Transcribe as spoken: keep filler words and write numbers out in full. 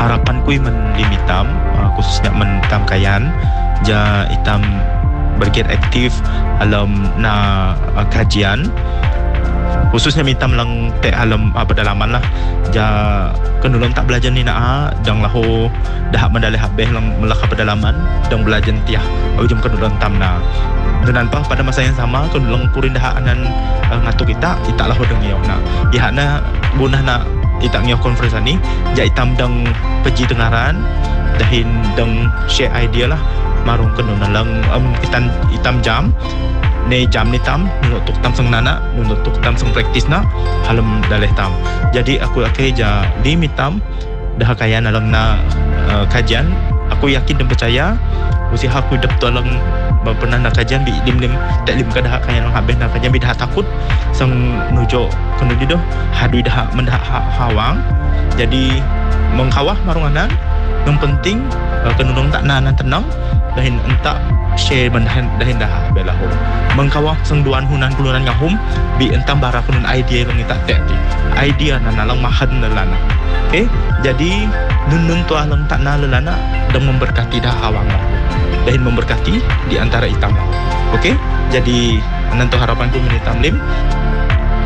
harapanku men hitam, uh, khususnya men hitam kayan ja hitam bergiat aktif dalam na uh, kajian, khususnya hitam lang te alam uh, pedalaman lah ja kendulon tak belajar ni na dang lahu dah mendalih habeh lang melaka pedalaman dang belajar tiah ujung kendulon tam na dan pa pada masa yang sama kendulon kurin dah anan uh, ngatu kita kita lahu deng yau na ya na gunah na itak ngio konferensi ni ja hitam dang peji dengaran dahin dang share idea lah marung kendulon lang um, hitam hitam jam ne jam ni tam nutuk tam sang nana nutuk tam sang praktis na halam daleh tam jadi aku akai ja limit tam dah kaya nalang na uh, kajian aku yakin dan percaya usia aku dap tolong pernah nak kajian bi lim lim tak lim ka dah kaya nang habis nak kajian bi dah takut sang nujo kena di doh hadui dah mendah ha, hawang jadi mengkawah marunganan yang penting uh, kenulong tak nanan tenang dahin entak share mendahin dahin dah belahu mengkawah sengduan hunan kulunan ngahum bi entam bara kunun idea lang tak tek ti idea na nalang mahan lelana okey jadi nun nun tu alang tak na lelana dan memberkati dah hawang lahu dahin memberkati di antara hitam lahu okey jadi nanti harapan tu menitam lim